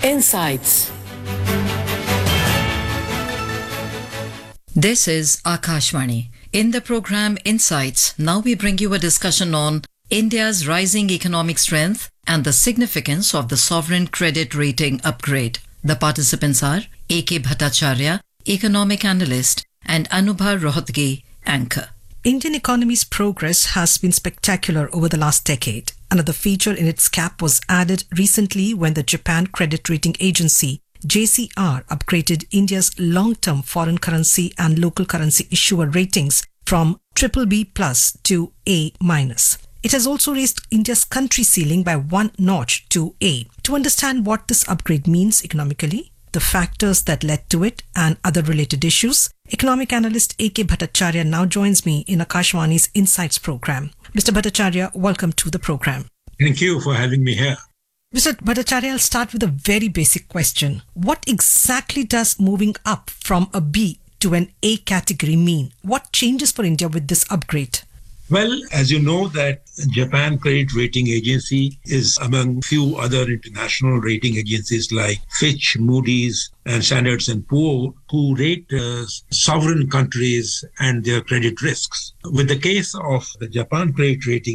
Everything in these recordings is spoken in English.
Insights. This is Akashvani. In the program Insights, now we bring you a discussion on India's rising economic strength and the significance of the sovereign credit rating upgrade. The participants are A.K. Bhattacharya, economic analyst, and Anubha Rohatgi, anchor. Indian economy's progress has been spectacular over the last decade. Another feature in its cap was added recently when the Japan Credit Rating Agency JCR upgraded India's long-term foreign currency and local currency issuer ratings from BBB plus to A minus. It has also raised India's country ceiling by one notch to A. To understand what this upgrade means economically, the factors that led to it, and other related issues, economic analyst A.K. Bhattacharya now joins me in Akashvani's Insights program. Mr. Bhattacharya, welcome to the program. Thank you for having me here. Mr. Bhattacharya, I'll start with a very basic question. What exactly does moving up from a B to an A category mean? What changes for India with this upgrade? Well, as you know, that Japan Credit Rating Agency is among few other international rating agencies like Fitch, Moody's, and Standard & Poor's, who rate sovereign countries and their credit risks. With the case of the Japan Credit Rating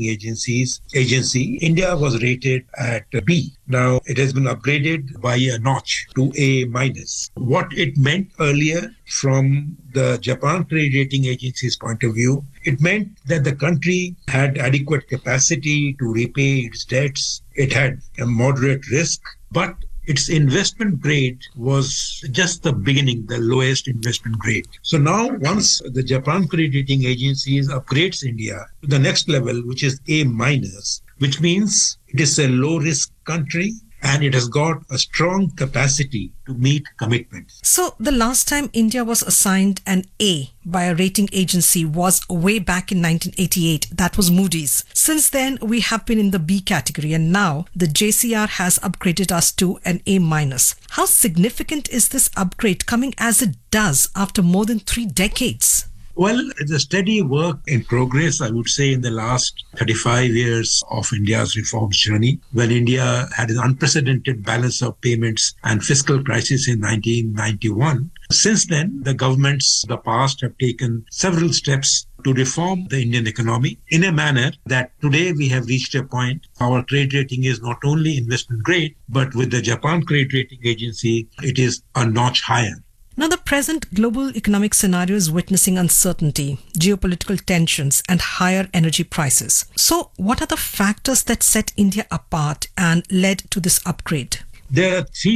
Agency, India was rated at B. Now, it has been upgraded by a notch to A minus. What it meant earlier from the Japan Credit Rating Agency's point of view, it meant that the country had adequate capacity to repay its debts. It had a moderate risk, but its investment grade was just the beginning, the lowest investment grade. So now, once the Japan Credit Rating Agency upgrades India to the next level, which is A minus, which means it is a low-risk country and it has got a strong capacity to meet commitments. So the last time India was assigned an A by a rating agency was way back in 1988. That was Moody's. Since then, we have been in the B category, and now the JCR has upgraded us to an A minus. How significant is this upgrade coming as it does after more than 3 decades? Well, it's a steady work in progress, I would say, in the last 35 years of India's reforms journey, when India had an unprecedented balance of payments and fiscal crisis in 1991. Since then, the governments of the past have taken several steps to reform the Indian economy in a manner that today we have reached a point. Our credit rating is not only investment grade, but with the Japan Credit Rating Agency, it is a notch higher. Now, the present global economic scenario is witnessing uncertainty, geopolitical tensions, and higher energy prices. So, what are the factors that set India apart and led to this upgrade? There are 3